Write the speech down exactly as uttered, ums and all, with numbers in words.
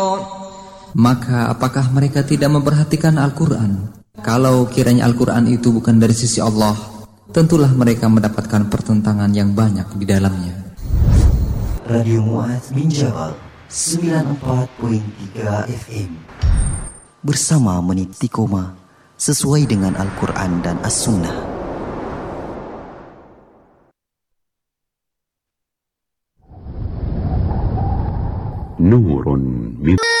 Maka apakah mereka tidak memperhatikan Al-Quran? Kalau kiranya Al-Quran itu bukan dari sisi Allah, tentulah mereka mendapatkan pertentangan yang banyak di dalamnya. Radio Mu'adz bin Jabal sembilan puluh empat koma tiga F M bersama meniti koma sesuai dengan Al-Quran dan As-Sunnah. Nurun min